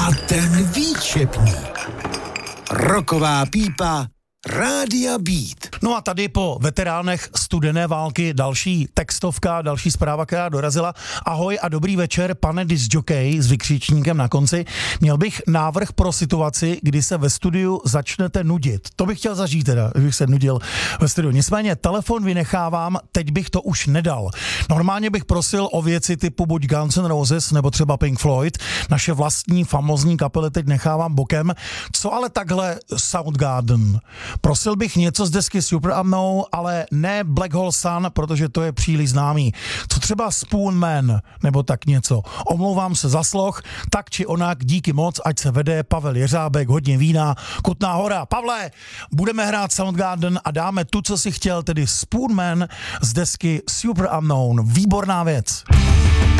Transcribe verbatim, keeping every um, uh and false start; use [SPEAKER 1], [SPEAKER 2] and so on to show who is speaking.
[SPEAKER 1] A ten výčepník. Roková pípa Rádia Beat.
[SPEAKER 2] No a tady po veteránech studené války další textovka, další zpráva, která dorazila. Ahoj a dobrý večer, pane disjockey s vykřičníkem na konci. Měl bych návrh pro situaci, kdy se ve studiu začnete nudit. To bych chtěl zažít teda, kdybych se nudil ve studiu. Nicméně telefon vynechávám, teď bych to už nedal. Normálně bych prosil o věci typu buď Guns N' Roses nebo třeba Pink Floyd. Naše vlastní famózní kapely teď nechávám bokem. Co ale takhle Soundgarden? Prosil bych něco z desky Superunknown, ale ne Black Hole Sun, protože to je příliš známý. Co třeba Spoon Man, nebo tak něco. Omlouvám se za sloh, tak či onak, díky moc, ať se vede Pavel Jeřábek, hodně vína, Kutná Hora. Pavle, budeme hrát Soundgarden a dáme tu, co si chtěl, tedy Spoon Man z desky Superunknown. Výborná věc.